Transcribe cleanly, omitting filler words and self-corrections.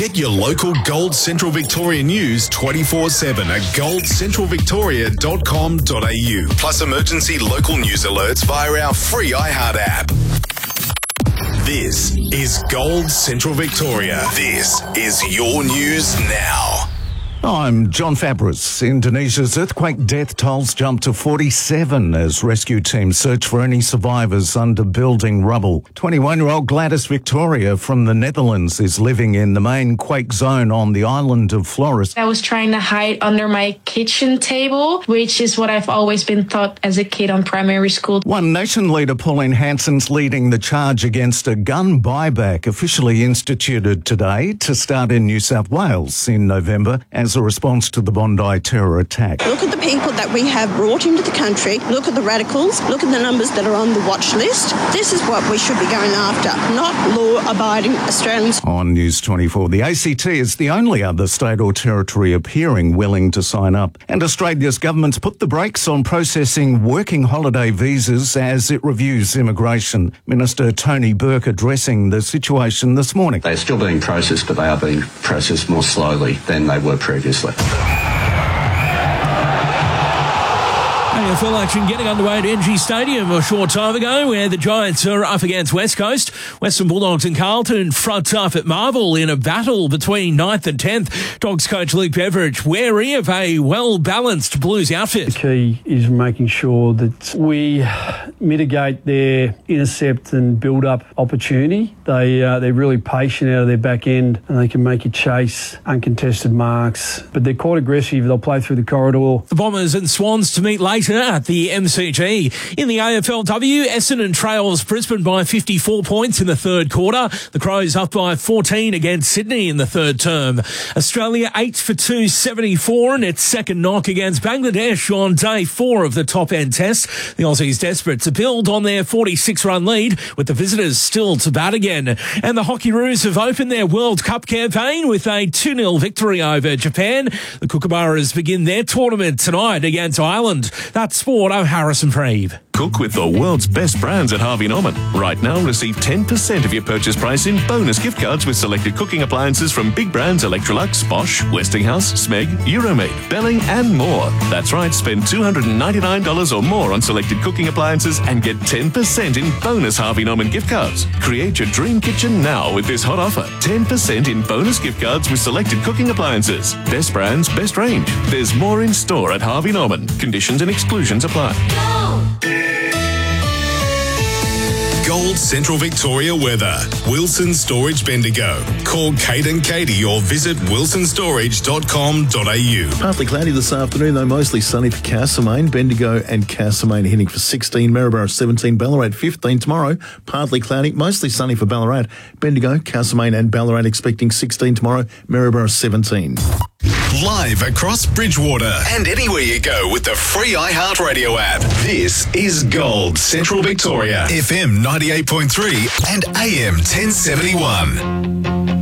Get your local Gold Central Victoria news 24/7 at goldcentralvictoria.com.au. Plus emergency local news alerts via our free iHeart app. This is Gold Central Victoria. This is your news now. I'm John Fabris. Indonesia's earthquake death tolls jumped to 47 as rescue teams search for any survivors under building rubble. 21-year-old Gladys Victoria from the Netherlands is living in the main quake zone on the island of Flores. I was trying to hide under my kitchen table, which is what I've always been taught as a kid on primary school. One Nation leader, Pauline Hanson's leading the charge against a gun buyback officially instituted today to start in New South Wales in November as a response to the Bondi terror attack. Look at the people that we have brought into the country. Look at the radicals. Look at the numbers that are on the watch list. This is what we should be going after, not law-abiding Australians. On News 24, the ACT is the only other state or territory appearing willing to sign up. And Australia's government's put the brakes on processing working holiday visas as it reviews immigration. Minister Tony Burke addressing the situation this morning. They're still being processed, but they are being processed more slowly than they were previously. AFL action getting underway at NG Stadium a short time ago, where the Giants are up against West Coast. Western Bulldogs and Carlton front up at Marvel in a battle between 9th and 10th. Dogs coach Luke Beveridge wary of a well-balanced Blues outfit. The key is making sure that we mitigate their intercept and build-up opportunity. They're really patient out of their back end, and they can make you chase uncontested marks. But they're quite aggressive. They'll play through the corridor. The Bombers and Swans to meet later at the MCG. In the AFLW, Essendon trails Brisbane by 54 points in the third quarter. The Crows up by 14 against Sydney in the third term. Australia 8 for 274 in its second knock against Bangladesh on day 4 of the top-end test. The Aussies desperate to build on their 46-run lead, with the visitors still to bat again. And the Hockeyroos have opened their World Cup campaign with a 2-0 victory over Japan. The Kookaburras begin their tournament tonight against Ireland. That's sport. I'm Harrison Freeve. Cook with the world's best brands at Harvey Norman. Right now, receive 10% of your purchase price in bonus gift cards with selected cooking appliances from big brands Electrolux, Bosch, Westinghouse, Smeg, Euromade, Belling and more. That's right, spend $299 or more on selected cooking appliances and get 10% in bonus Harvey Norman gift cards. Create your dream kitchen now with this hot offer. 10% in bonus gift cards with selected cooking appliances. Best brands, best range. There's more in store at Harvey Norman. Conditions and exclusions apply. Gold Central Victoria weather. Wilson Storage Bendigo. Call Kate and Katie or visit wilsonstorage.com.au. Partly cloudy this afternoon, though mostly sunny for Castlemaine. Bendigo and Castlemaine hitting for 16. Maryborough 17. Ballarat 15 tomorrow. Partly cloudy, mostly sunny for Ballarat. Bendigo, Castlemaine and Ballarat expecting 16 tomorrow. Maryborough 17. Live across Bridgewater and anywhere you go with the free iHeartRadio app. This is Gold Central Victoria, FM 98.3 and AM 1071.